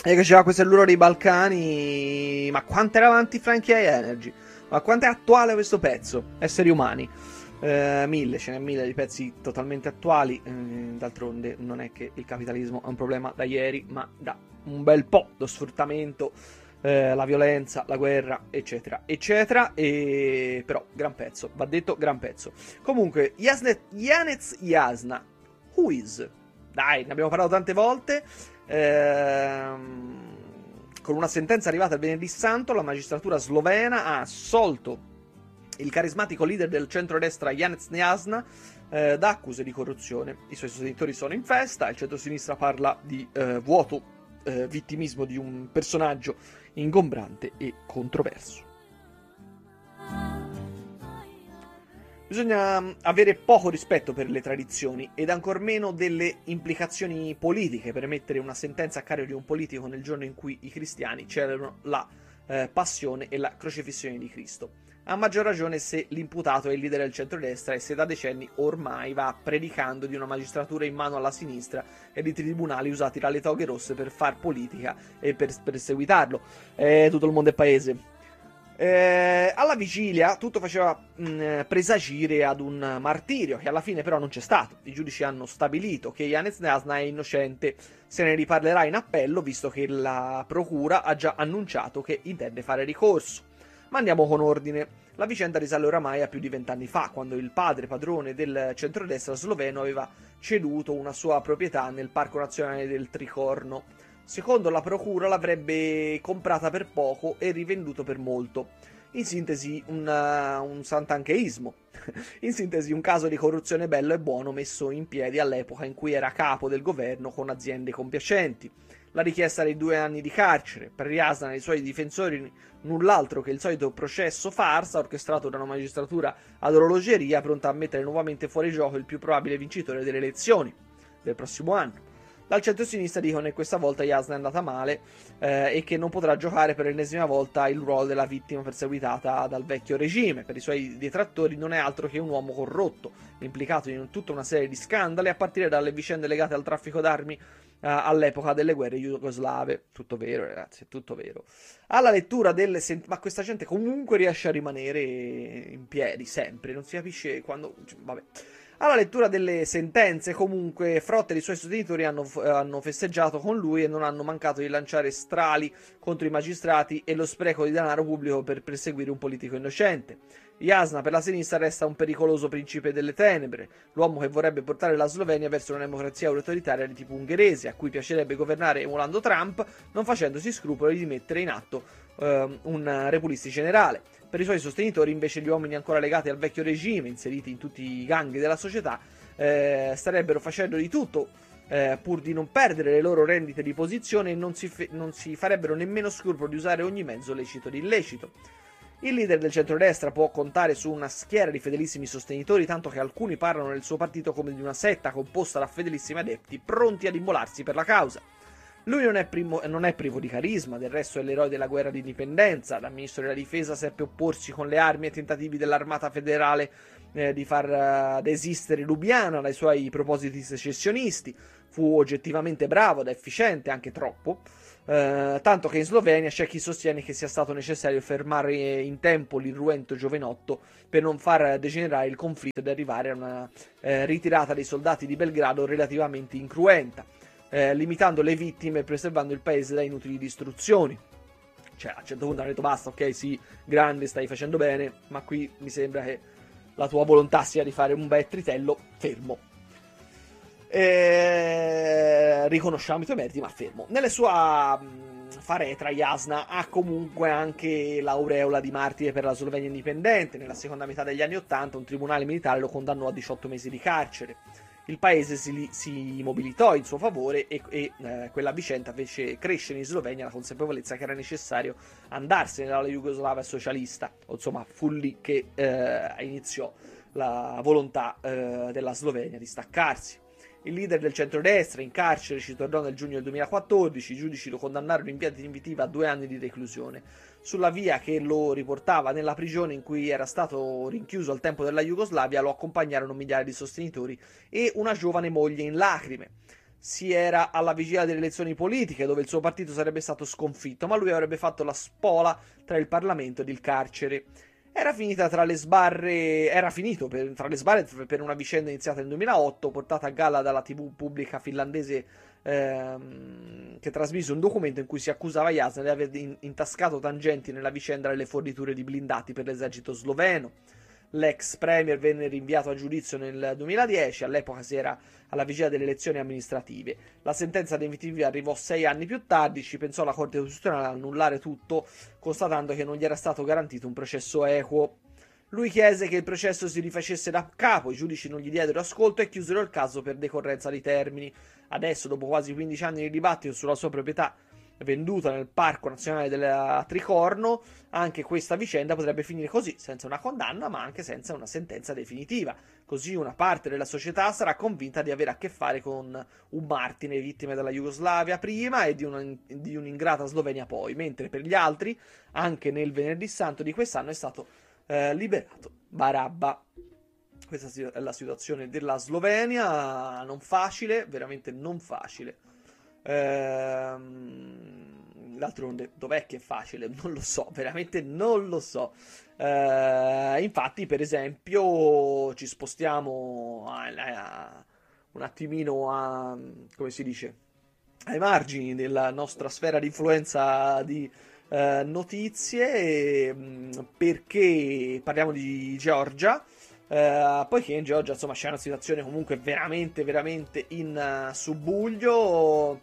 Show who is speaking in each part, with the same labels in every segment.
Speaker 1: E che c'era questo è l'uro dei Balcani. Ma quanto era avanti Frankie Energy? Ma quanto è attuale questo pezzo? Esseri umani. Mille, ce n'è mille di pezzi totalmente attuali. D'altronde non è che il capitalismo è un problema da ieri, ma da un bel po'. Lo sfruttamento, la violenza, la guerra, eccetera, eccetera. E però, gran pezzo, va detto, gran pezzo. Comunque, Janez Jasna, who is? Dai, ne abbiamo parlato tante volte. Con una sentenza arrivata il venerdì santo, la magistratura slovena ha assolto il carismatico leader del centrodestra Janez Jasna da accuse di corruzione. I suoi sostenitori sono in festa, il centrosinistra parla di vuoto vittimismo di un personaggio ingombrante e controverso. Bisogna avere poco rispetto per le tradizioni ed ancor meno delle implicazioni politiche per emettere una sentenza a carico di un politico nel giorno in cui i cristiani celebrano la passione e la crocifissione di Cristo. A maggior ragione se l'imputato è il leader del centrodestra e se da decenni ormai va predicando di una magistratura in mano alla sinistra e di tribunali usati dalle toghe rosse per far politica e per perseguitarlo. Tutto il mondo è paese. Alla vigilia tutto faceva presagire ad un martirio che alla fine però non c'è stato. I giudici hanno stabilito che Janez Jasna è innocente. Se ne riparlerà in appello visto che la procura ha già annunciato che intende fare ricorso. Ma andiamo con ordine. La vicenda risale oramai a più di 20 anni fa, quando il padrone del centrodestra sloveno aveva ceduto una sua proprietà nel Parco Nazionale del Tricorno. Secondo la procura l'avrebbe comprata per poco e rivenduto per molto. In sintesi un sant'ancheismo. In sintesi un caso di corruzione bello e buono messo in piedi all'epoca in cui era capo del governo con aziende compiacenti. La richiesta dei 2 anni di carcere per Jasna e i suoi difensori null'altro che il solito processo farsa orchestrato da una magistratura ad orologeria pronta a mettere nuovamente fuori gioco il più probabile vincitore delle elezioni del prossimo anno. Dal centro-sinistra dicono che questa volta Jasna è andata male e che non potrà giocare per l'ennesima volta il ruolo della vittima perseguitata dal vecchio regime. Per i suoi detrattori non è altro che un uomo corrotto, implicato in tutta una serie di scandali a partire dalle vicende legate al traffico d'armi all'epoca delle guerre jugoslave. Tutto vero, ragazzi, è tutto vero. Alla lettura delle ma questa gente comunque riesce a rimanere in piedi sempre, non si capisce quando... Vabbè. Alla lettura delle sentenze, comunque, Frotte e i suoi sostenitori hanno festeggiato con lui e non hanno mancato di lanciare strali contro i magistrati e lo spreco di denaro pubblico per perseguire un politico innocente. Jasna per la sinistra resta un pericoloso principe delle tenebre, l'uomo che vorrebbe portare la Slovenia verso una democrazia autoritaria di tipo ungherese, a cui piacerebbe governare emulando Trump, non facendosi scrupoli di mettere in atto un repulisti generale. Per i suoi sostenitori, invece, gli uomini ancora legati al vecchio regime, inseriti in tutti i gangli della società, starebbero facendo di tutto pur di non perdere le loro rendite di posizione e non si farebbero nemmeno scrupolo di usare ogni mezzo lecito ed illecito. Il leader del centrodestra può contare su una schiera di fedelissimi sostenitori, tanto che alcuni parlano del suo partito come di una setta composta da fedelissimi adepti pronti ad immolarsi per la causa. Lui non è privo di carisma, del resto è l'eroe della guerra di indipendenza. Da ministro della difesa seppe opporsi con le armi ai tentativi dell'armata federale di far desistere Lubiana dai suoi propositi secessionisti. Fu oggettivamente bravo ed efficiente, anche troppo, tanto che in Slovenia c'è chi sostiene che sia stato necessario fermare in tempo l'irruento giovinotto per non far degenerare il conflitto ed arrivare a una ritirata dei soldati di Belgrado relativamente incruenta. Limitando le vittime e preservando il paese da inutili distruzioni. Cioè, a un certo punto hanno detto basta, ok, sì, grande, stai facendo bene, ma qui mi sembra che la tua volontà sia di fare un bel tritello, fermo. Riconosciamo i tuoi meriti, ma fermo. Nelle sua faretra, Jasna ha comunque anche l'aureola di martire per la Slovenia indipendente. Nella seconda metà degli anni '80 un tribunale militare lo condannò a 18 mesi di carcere. Il paese si mobilitò in suo favore e quella vicenda fece crescere in Slovenia la consapevolezza che era necessario andarsene dalla Jugoslavia socialista. Insomma, fu lì che iniziò la volontà della Slovenia di staccarsi. Il leader del centrodestra in carcere ci tornò nel giugno del 2014, i giudici lo condannarono in via definitiva a 2 anni di reclusione. Sulla via che lo riportava nella prigione in cui era stato rinchiuso al tempo della Jugoslavia lo accompagnarono migliaia di sostenitori e una giovane moglie in lacrime. si era alla vigilia delle elezioni politiche, dove il suo partito sarebbe stato sconfitto, ma lui avrebbe fatto la spola tra il Parlamento ed il carcere. Era finito tra le sbarre per una vicenda iniziata nel 2008, portata a galla dalla TV pubblica finlandese, che trasmise un documento in cui si accusava Jasna di aver intascato tangenti nella vicenda delle forniture di blindati per l'esercito sloveno. L'ex premier venne rinviato a giudizio nel 2010, all'epoca si era alla vigilia delle elezioni amministrative. La sentenza definitiva arrivò 6 anni più tardi, ci pensò la Corte Costituzionale ad annullare tutto, constatando che non gli era stato garantito un processo equo. Lui chiese che il processo si rifacesse da capo, i giudici non gli diedero ascolto e chiusero il caso per decorrenza di termini. Adesso, dopo quasi 15 anni di dibattito sulla sua proprietà venduta nel Parco Nazionale del Tricorno, anche questa vicenda potrebbe finire così, senza una condanna ma anche senza una sentenza definitiva. Così una parte della società sarà convinta di avere a che fare con un martire, vittime della Jugoslavia prima e di un'ingrata Slovenia poi, mentre per gli altri, anche nel venerdì santo di quest'anno, è stato liberato Barabba. Questa è la situazione della Slovenia, non facile, veramente non facile. D'altronde, dov'è che è facile? Non lo so, veramente non lo so. Infatti, per esempio, ci spostiamo un attimino come si dice, ai margini della nostra sfera di influenza di notizie, perché parliamo di Georgia. Poiché in Georgia insomma c'è una situazione comunque veramente veramente in subbuglio,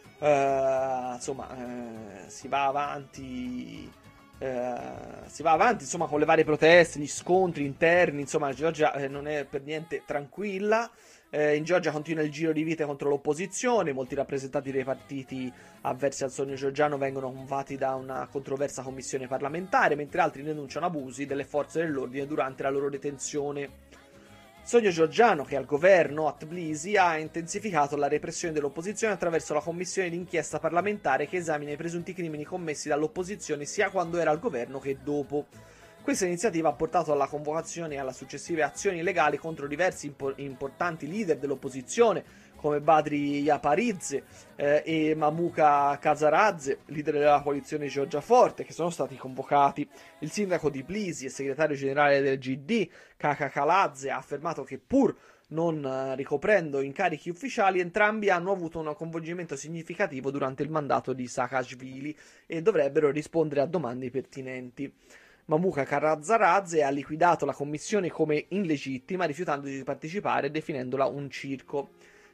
Speaker 1: si va avanti insomma con le varie proteste, gli scontri interni, insomma la Georgia non è per niente tranquilla. In Georgia continua il giro di vite contro l'opposizione, molti rappresentanti dei partiti avversi al sogno georgiano vengono convocati da una controversa commissione parlamentare, mentre altri denunciano abusi delle forze dell'ordine durante la loro detenzione. Il sogno georgiano, che al governo a Tbilisi, ha intensificato la repressione dell'opposizione attraverso la commissione d'inchiesta parlamentare che esamina i presunti crimini commessi dall'opposizione sia quando era al governo che dopo. Questa iniziativa ha portato alla convocazione e alla successive azioni legali contro diversi importanti leader dell'opposizione, come Badri Japaridze e Mamuka Kazaradze, leader della coalizione Georgia Forte, che sono stati convocati. Il sindaco di Tbilisi e segretario generale del GD, Kaka Kaladze, ha affermato che pur non ricoprendo incarichi ufficiali, entrambi hanno avuto un coinvolgimento significativo durante il mandato di Saakashvili e dovrebbero rispondere a domande pertinenti. Mamuka Karadzaradze ha liquidato la commissione come illegittima, rifiutando di partecipare e definendola un circo.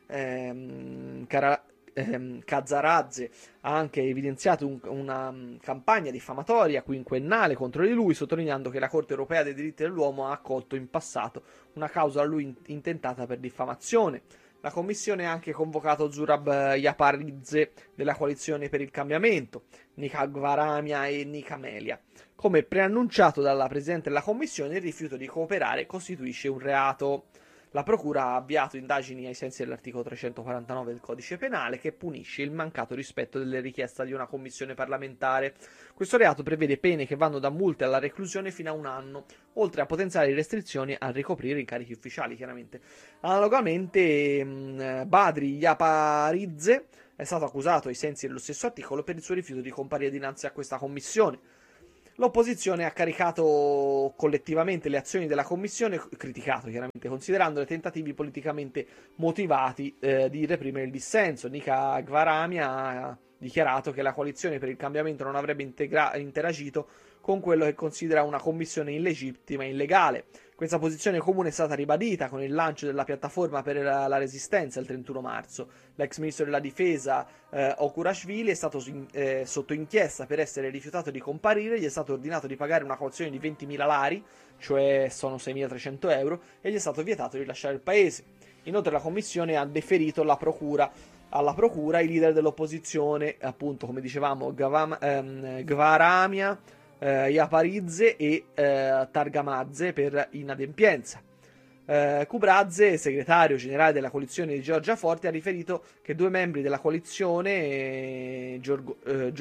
Speaker 1: Kazaradze ha anche evidenziato una campagna diffamatoria quinquennale contro di lui, sottolineando che la Corte Europea dei diritti dell'uomo ha accolto in passato una causa a lui intentata per diffamazione. La commissione ha anche convocato Zurab Japaridze della coalizione per il cambiamento, Nika Gvaramia e Nika Melia. Come preannunciato dalla Presidente della Commissione, il rifiuto di cooperare costituisce un reato. La Procura ha avviato indagini ai sensi dell'articolo 349 del Codice Penale, che punisce il mancato rispetto delle richieste di una commissione parlamentare. Questo reato prevede pene che vanno da multe alla reclusione fino a 1 anno, oltre a potenziali restrizioni a ricoprire incarichi ufficiali, chiaramente. Analogamente, Badri Japaridze è stato accusato ai sensi dello stesso articolo per il suo rifiuto di comparire dinanzi a questa commissione. L'opposizione ha caricato collettivamente le azioni della commissione, criticato chiaramente, considerandole tentativi politicamente motivati di reprimere il dissenso. Nika Gvaramia ha dichiarato che la coalizione per il cambiamento non avrebbe interagito con quello che considera una commissione illegittima e illegale. Questa posizione comune è stata ribadita con il lancio della piattaforma per la resistenza il 31 marzo. L'ex ministro della difesa Okurashvili è stato sotto inchiesta per essere rifiutato di comparire, gli è stato ordinato di pagare una cauzione di 20.000 lari, cioè sono 6.300 euro, e gli è stato vietato di lasciare il paese. Inoltre la commissione ha deferito alla procura i leader dell'opposizione, appunto come dicevamo Gvaramia, Japaridze e Targamadze per inadempienza. Kubradze, segretario generale della coalizione di Georgia Forte, ha riferito che 2 membri della coalizione,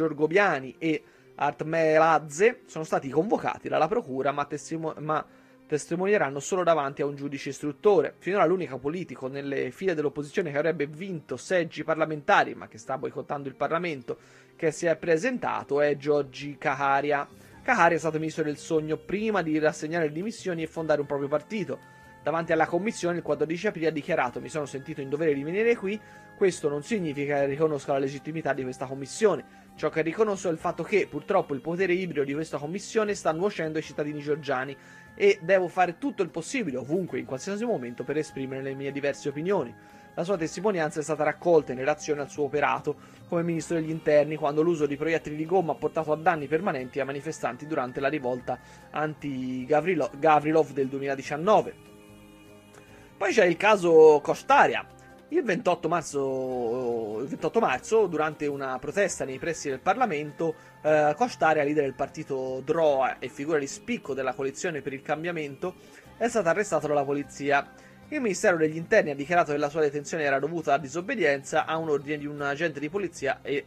Speaker 1: Giorgobiani e Artmeladze, sono stati convocati dalla procura ma testimonieranno solo davanti a un giudice istruttore. Finora l'unico politico nelle file dell'opposizione che avrebbe vinto seggi parlamentari, ma che sta boicottando il Parlamento, che si è presentato è Giorgi Kaharia. Kaharia è stato ministro del Sogno prima di rassegnare le dimissioni e fondare un proprio partito. Davanti alla commissione il 14 aprile ha dichiarato: mi sono sentito in dovere di venire qui, questo non significa che riconosca la legittimità di questa commissione. Ciò che riconosco è il fatto che, purtroppo, il potere ibrido di questa commissione sta nuocendo ai cittadini georgiani e devo fare tutto il possibile, ovunque, in qualsiasi momento, per esprimere le mie diverse opinioni. La sua testimonianza è stata raccolta in relazione al suo operato come ministro degli interni quando l'uso di proiettili di gomma ha portato a danni permanenti ai manifestanti durante la rivolta anti-Gavrilov del 2019. Poi c'è il caso Kostaria. Il 28 marzo, durante una protesta nei pressi del Parlamento, Kostaria, leader del partito DROA e figura di spicco della coalizione per il cambiamento, è stato arrestato dalla polizia. Il Ministero degli Interni ha dichiarato che la sua detenzione era dovuta a disobbedienza a un ordine di un agente di polizia e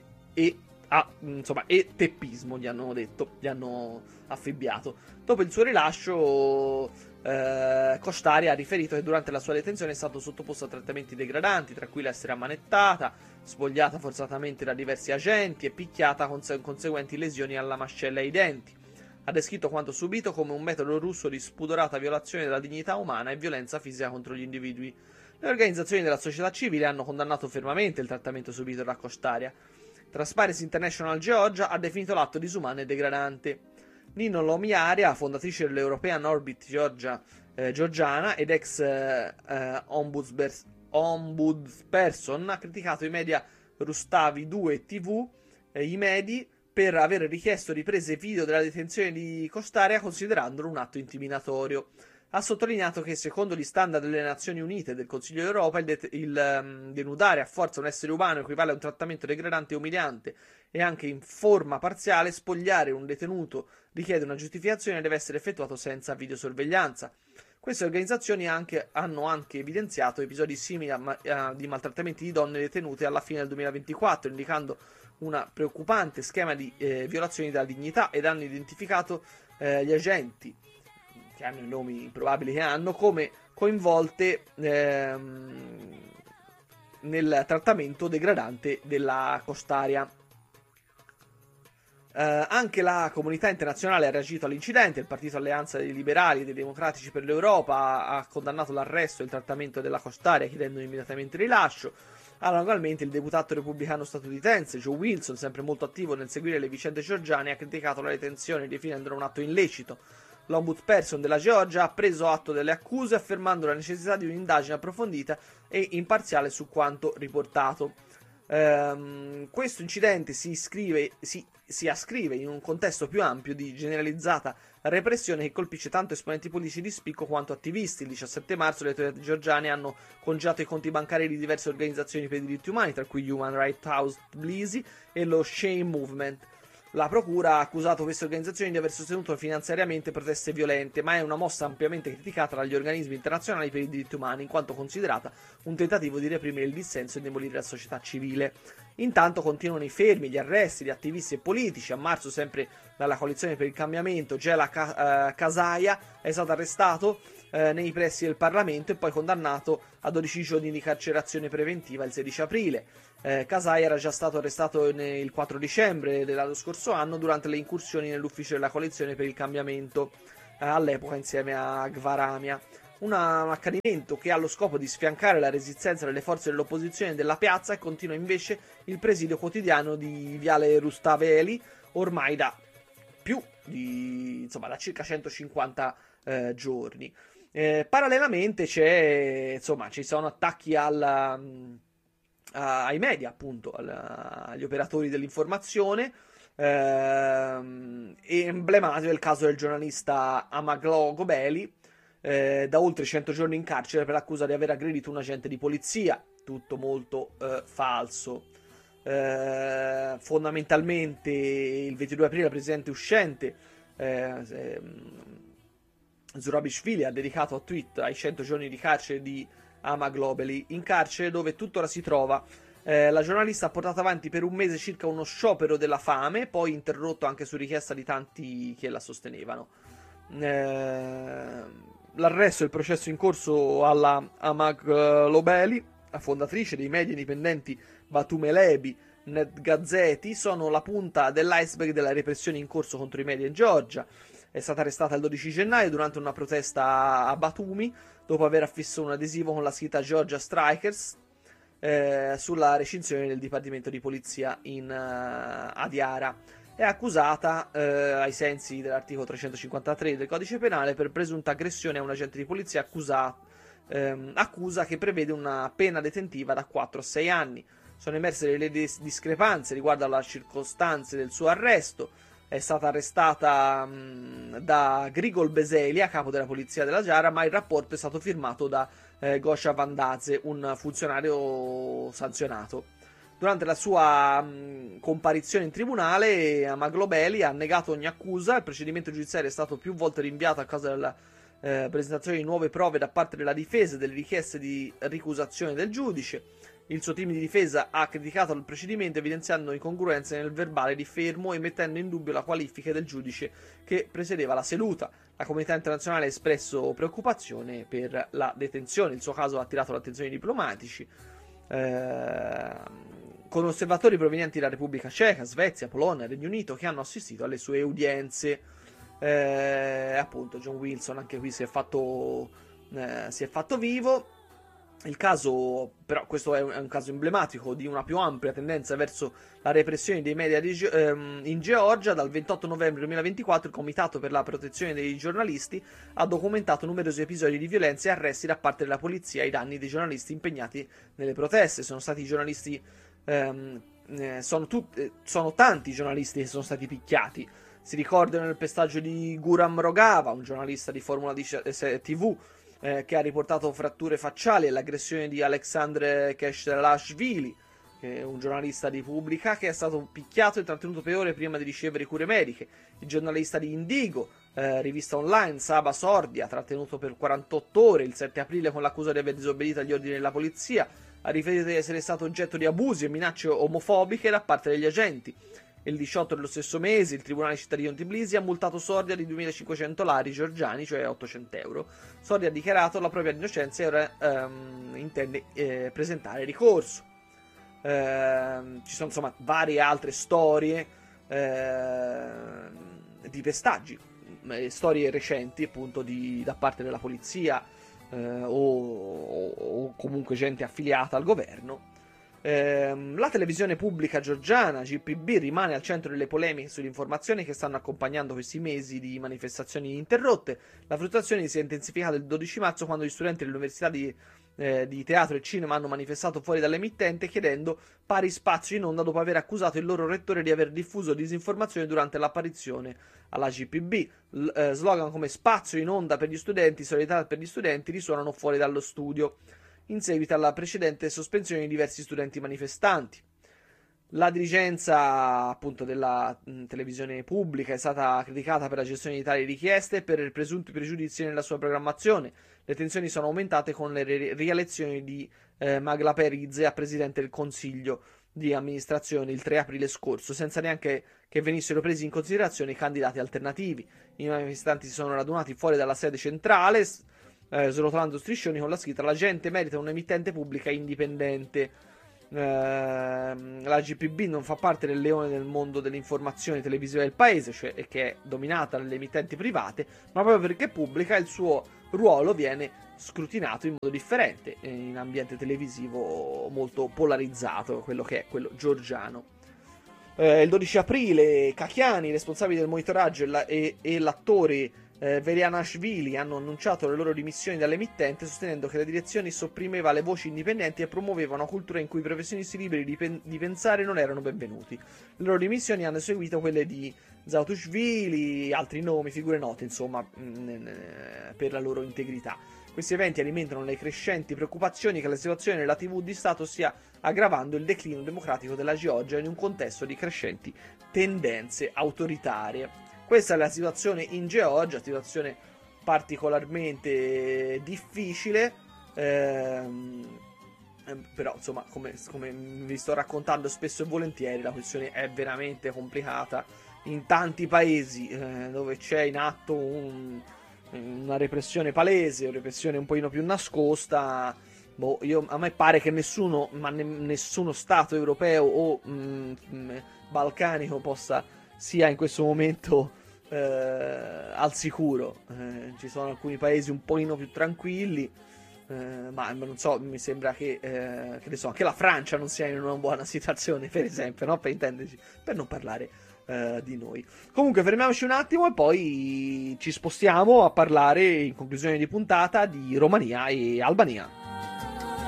Speaker 1: teppismo, gli hanno affibbiato. Dopo il suo rilascio, Kostaria ha riferito che durante la sua detenzione è stato sottoposto a trattamenti degradanti, tra cui l'essere ammanettata, spogliata forzatamente da diversi agenti e picchiata con conseguenti lesioni alla mascella e ai denti. Ha descritto quanto subito come un metodo russo di spudorata violazione della dignità umana e violenza fisica contro gli individui. Le organizzazioni della società civile hanno condannato fermamente il trattamento subito da Kostaria. Transparency International Georgia ha definito l'atto disumano e degradante. Nino Lomiaria, fondatrice dell'European Orbit georgiana ed ex ombudsperson, ha criticato i media Rustavi 2 TV, i Medi, per aver richiesto riprese video della detenzione di Kostaria considerandolo un atto intimidatorio. Ha sottolineato che, secondo gli standard delle Nazioni Unite e del Consiglio d'Europa, il denudare a forza un essere umano equivale a un trattamento degradante e umiliante e anche in forma parziale spogliare un detenuto richiede una giustificazione e deve essere effettuato senza videosorveglianza. Queste organizzazioni hanno anche evidenziato episodi simili di maltrattamenti di donne detenute alla fine del 2024, indicando un preoccupante schema di violazioni della dignità, ed hanno identificato gli agenti, che hanno i nomi probabili che hanno, come coinvolte nel trattamento degradante della Kostaria. Anche la comunità internazionale ha reagito all'incidente. Il partito Alleanza dei Liberali e dei Democratici per l'Europa ha condannato l'arresto e il trattamento della Kostaria, chiedendo immediatamente il rilascio. Analogamente, il deputato repubblicano statunitense Joe Wilson, sempre molto attivo nel seguire le vicende georgiane, ha criticato la detenzione definendolo un atto illecito. L'ombudsperson della Georgia ha preso atto delle accuse, affermando la necessità di un'indagine approfondita e imparziale su quanto riportato. Questo incidente si ascrive in un contesto più ampio di generalizzata repressione che colpisce tanto esponenti politici di spicco quanto attivisti. Il 17 marzo le autorità georgiane hanno congelato i conti bancari di diverse organizzazioni per i diritti umani, tra cui Human Rights House Tbilisi e lo Shame Movement. La procura ha accusato queste organizzazioni di aver sostenuto finanziariamente proteste violente, ma è una mossa ampiamente criticata dagli organismi internazionali per i diritti umani, in quanto considerata un tentativo di reprimere il dissenso e demolire la società civile. Intanto continuano i fermi, gli arresti di attivisti e politici. A marzo, sempre dalla coalizione per il cambiamento, Gela Kasaia è stato arrestato nei pressi del Parlamento e poi condannato a 12 giorni di carcerazione preventiva il 16 aprile. Kasaia era già stato arrestato il 4 dicembre dello scorso anno durante le incursioni nell'ufficio della coalizione per il cambiamento, all'epoca insieme a Gvaramia. Un accadimento che ha lo scopo di sfiancare la resistenza delle forze dell'opposizione della piazza, e continua invece il presidio quotidiano di Viale Rustaveli ormai da circa 150 giorni. Parallelamente ci sono attacchi ai media, appunto, agli operatori dell'informazione. Emblematico è il caso del giornalista Amaglo Gobeli, da oltre 100 giorni in carcere per l'accusa di aver aggredito un agente di polizia. Tutto molto falso. Fondamentalmente il 22 aprile il presidente uscente Zurabishvili ha dedicato a tweet ai 100 giorni di carcere di Amaglobeli, in carcere dove tuttora si trova. La giornalista ha portato avanti per un mese circa uno sciopero della fame, poi interrotto anche su richiesta di tanti che la sostenevano. l'arresto e il processo in corso alla Amag Lobeli, la fondatrice dei media indipendenti Batume Lebi, Netgazeti, sono la punta dell'iceberg della repressione in corso contro i media in Georgia. È stata arrestata il 12 gennaio durante una protesta a Batumi, dopo aver affisso un adesivo con la scritta Georgia Strikers sulla recinzione del Dipartimento di Polizia in Adiara. È accusata, ai sensi dell'articolo 353 del Codice Penale, per presunta aggressione a un agente di polizia, accusa che prevede una pena detentiva da 4 a 6 anni. Sono emerse delle discrepanze riguardo alle circostanze del suo arresto. È stata arrestata da Grigol Beselia, capo della polizia della Giara, ma il rapporto è stato firmato da Gosha Vandaze, un funzionario sanzionato. Durante la sua comparizione in tribunale, Amaglobeli ha negato ogni accusa. Il procedimento giudiziario è stato più volte rinviato a causa della presentazione di nuove prove da parte della difesa e delle richieste di ricusazione del giudice. Il suo team di difesa ha criticato il procedimento, evidenziando incongruenze nel verbale di fermo e mettendo in dubbio la qualifica del giudice che presiedeva la seduta. La comunità internazionale ha espresso preoccupazione per la detenzione. Il suo caso ha attirato l'attenzione dei diplomatici, con osservatori provenienti dalla Repubblica Ceca, Svezia, Polonia, Regno Unito, che hanno assistito alle sue udienze. Appunto, John Wilson anche qui si è fatto vivo. Il caso, però, questo è un caso emblematico di una più ampia tendenza verso la repressione dei media in Georgia. Dal 28 novembre 2024 il Comitato per la protezione dei giornalisti ha documentato numerosi episodi di violenza e arresti da parte della polizia ai danni dei giornalisti impegnati nelle proteste. Sono stati i giornalisti, sono tanti i giornalisti che sono stati picchiati. Si ricordano il pestaggio di Guram Rogava, un giornalista di Formula TV, che ha riportato fratture facciali, e l'aggressione di Alexandre Keshelashvili, che è un giornalista di Pubblica, che è stato picchiato e trattenuto per ore prima di ricevere cure mediche. Il giornalista di Indigo, rivista online, Saba Sordia, trattenuto per 48 ore il 7 aprile con l'accusa di aver disobbedito agli ordini della polizia, ha riferito di essere stato oggetto di abusi e minacce omofobiche da parte degli agenti. Il 18 dello stesso mese il Tribunale cittadino di Tbilisi ha multato Sordia di 2.500 lari georgiani, cioè 800 euro. Sordia ha dichiarato la propria innocenza e ora intende presentare ricorso. Ci sono insomma varie altre storie di pestaggi, storie recenti appunto da parte della polizia o comunque gente affiliata al governo. La televisione pubblica georgiana, GPB, rimane al centro delle polemiche sull'informazione che stanno accompagnando questi mesi di manifestazioni ininterrotte. La frustrazione si è intensificata il 12 marzo, quando gli studenti dell'Università di Teatro e Cinema hanno manifestato fuori dall'emittente chiedendo pari spazio in onda, dopo aver accusato il loro rettore di aver diffuso disinformazione durante l'apparizione alla GPB. Slogan come spazio in onda per gli studenti, solidarietà per gli studenti risuonano fuori dallo studio, in seguito alla precedente sospensione di diversi studenti manifestanti. La dirigenza appunto della televisione pubblica è stata criticata per la gestione di tali richieste e per presunti pregiudizi nella sua programmazione. Le tensioni sono aumentate con le rielezioni di Magla Perizze a presidente del Consiglio di amministrazione il 3 aprile scorso, senza neanche che venissero presi in considerazione i candidati alternativi. I manifestanti si sono radunati fuori dalla sede centrale, srotolando striscioni con la scritta: la gente merita un'emittente pubblica indipendente. La GPB non fa parte del leone del mondo dell'informazione televisiva del paese, cioè che è dominata dalle emittenti private, ma proprio perché pubblica il suo ruolo viene scrutinato in modo differente in ambiente televisivo molto polarizzato, quello che è quello georgiano. Il 12 aprile Kakiani, responsabili del monitoraggio, e l'attore Velianashvili hanno annunciato le loro dimissioni dall'emittente, sostenendo che la direzione sopprimeva le voci indipendenti e promuoveva una cultura in cui i professionisti liberi di pensare non erano benvenuti. Le loro dimissioni hanno seguito quelle di Zautushvili, altri nomi, figure note insomma per la loro integrità. Questi eventi alimentano le crescenti preoccupazioni che la situazione nella TV di Stato stia aggravando il declino democratico della Georgia in un contesto di crescenti tendenze autoritarie. Questa è la situazione in Georgia, situazione particolarmente difficile, però insomma come vi sto raccontando spesso e volentieri, la questione è veramente complicata in tanti paesi dove c'è in atto una repressione palese, una repressione un pochino più nascosta. Boh, a me pare che nessuno stato europeo o balcanico sia in questo momento al sicuro. Ci sono alcuni paesi un pochino più tranquilli, ma non so, mi sembra che ne so, anche la Francia non sia in una buona situazione, per esempio, no? Per intenderci, per non parlare di noi. Comunque, fermiamoci un attimo e poi ci spostiamo a parlare in conclusione di puntata di Romania e Albania.